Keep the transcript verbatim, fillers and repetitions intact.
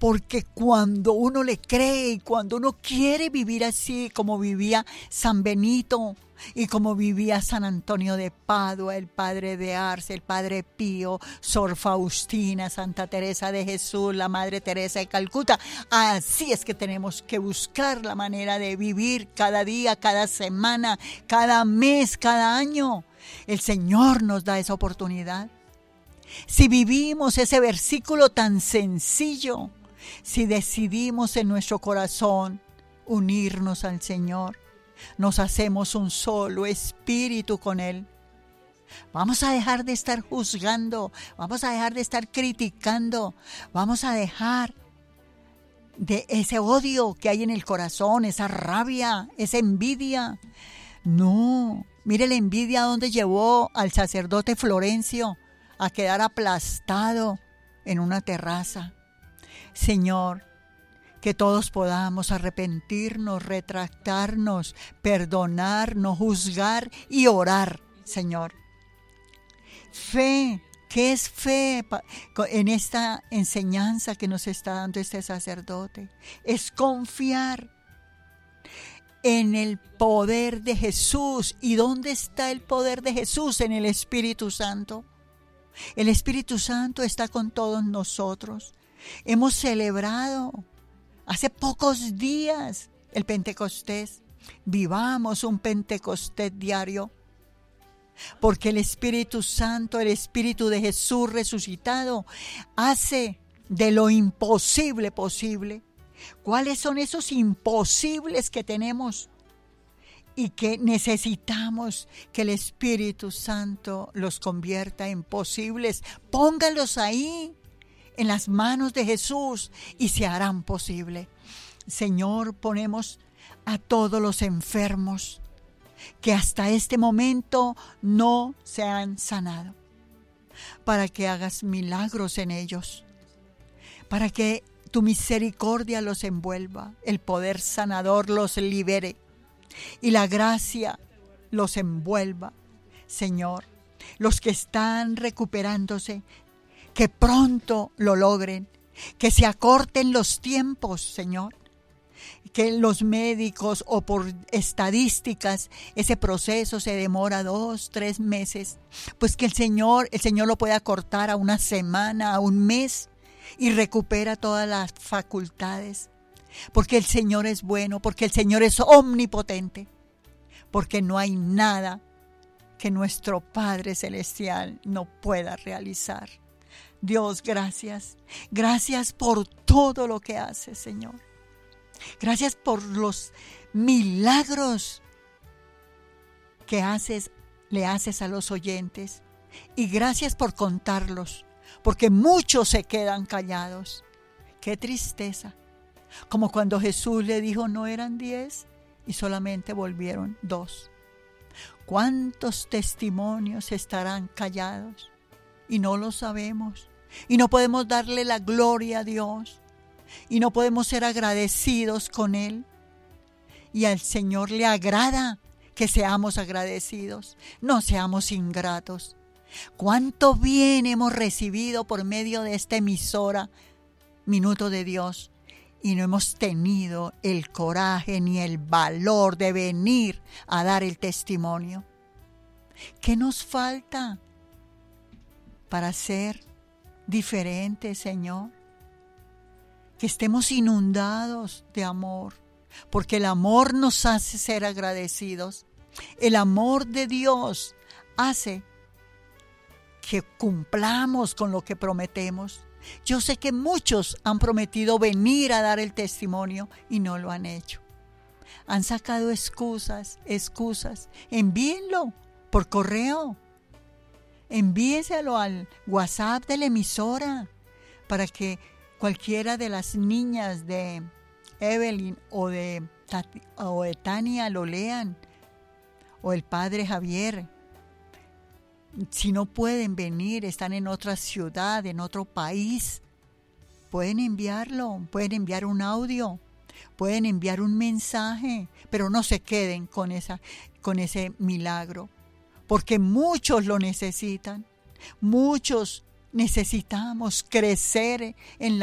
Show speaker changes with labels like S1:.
S1: Porque cuando uno le cree y cuando uno quiere vivir así como vivía San Benito y como vivía San Antonio de Padua, el Padre de Ars, el Padre Pío, Sor Faustina, Santa Teresa de Jesús, la Madre Teresa de Calcuta, así es que tenemos que buscar la manera de vivir cada día, cada semana, cada mes, cada año. El Señor nos da esa oportunidad. Si vivimos ese versículo tan sencillo, si decidimos en nuestro corazón unirnos al Señor, nos hacemos un solo espíritu con Él. Vamos a dejar de estar juzgando, vamos a dejar de estar criticando, vamos a dejar de ese odio que hay en el corazón, esa rabia, esa envidia. No, mire la envidia donde llevó al sacerdote Florencio a quedar aplastado en una terraza. Señor, que todos podamos arrepentirnos, retractarnos, perdonar, no juzgar y orar, Señor. Fe, ¿qué es fe en esta enseñanza que nos está dando este sacerdote? Es confiar en el poder de Jesús. ¿Y dónde está el poder de Jesús? En el Espíritu Santo. El Espíritu Santo está con todos nosotros. Hemos celebrado hace pocos días el Pentecostés. Vivamos un Pentecostés diario, porque el Espíritu Santo, el Espíritu de Jesús resucitado, hace de lo imposible posible. ¿Cuáles son esos imposibles que tenemos y que necesitamos que el Espíritu Santo los convierta en posibles? Póngalos ahí en las manos de Jesús y se harán posible. Señor, ponemos a todos los enfermos que hasta este momento no se han sanado, para que hagas milagros en ellos, para que tu misericordia los envuelva, el poder sanador los libere y la gracia los envuelva. Señor, los que están recuperándose, que pronto lo logren, que se acorten los tiempos, Señor, que los médicos o por estadísticas ese proceso se demora dos, tres meses, pues que el Señor, el Señor lo pueda acortar a una semana, a un mes, y recupera todas las facultades, porque el Señor es bueno, porque el Señor es omnipotente, porque no hay nada que nuestro Padre Celestial no pueda realizar. Dios, gracias, gracias por todo lo que haces, Señor. Gracias por los milagros que haces, le haces a los oyentes, y gracias por contarlos, porque muchos se quedan callados. Qué tristeza, como cuando Jesús le dijo no eran diez y solamente volvieron dos. ¿Cuántos testimonios estarán callados y no lo sabemos? Y no podemos darle la gloria a Dios y no podemos ser agradecidos con Él. Y al Señor le agrada que seamos agradecidos, no seamos ingratos. Cuánto bien hemos recibido por medio de esta emisora Minuto de Dios, y no hemos tenido el coraje ni el valor de venir a dar el testimonio. ¿Qué nos falta para ser diferentes, Señor? Que estemos inundados de amor, porque el amor nos hace ser agradecidos. El amor de Dios hace que cumplamos con lo que prometemos. Yo sé que muchos han prometido venir a dar el testimonio y no lo han hecho. Han sacado excusas, excusas. Envíenlo por correo. Envíeselo al WhatsApp de la emisora para que cualquiera de las niñas de Evelyn o de, Tati, o de Tania lo lean, o el padre Javier. Si no pueden venir, están en otra ciudad, en otro país, pueden enviarlo, pueden enviar un audio, pueden enviar un mensaje, pero no se queden con, esa, con ese milagro, porque muchos lo necesitan, muchos necesitamos crecer en la